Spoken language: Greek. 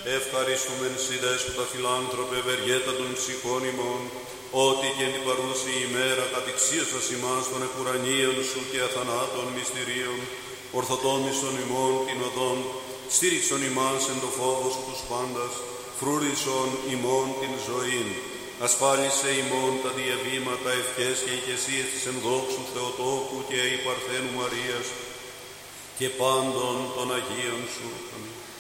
Ευχαριστούμεν σοι δέσποτα φιλάνθρωπε, ευεργέτα των ψυχών ημών, ότι και εν την παρούση ημέρα κατηξίασας ημάς των εκουρανίων σου και αθανάτων μυστηρίων, ορθοτόμησον ημών την οδόν, στήριξον ημάς εν το φόβο σου τους πάντας, φρούρισον ημών την ζωήν. Ασφάλισε ημών τα διαβήματα, ευχές και ηγεσίες της ενδόξου Θεοτόκου και η Παρθένου Μαρίας και πάντων των Αγίων σου. Αμήν.